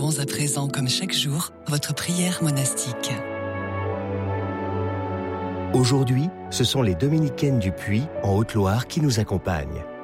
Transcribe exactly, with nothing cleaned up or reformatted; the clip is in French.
Commençons à présent, comme chaque jour, votre prière monastique. Aujourd'hui, ce sont les dominicaines du Puy, en Haute-Loire, qui nous accompagnent.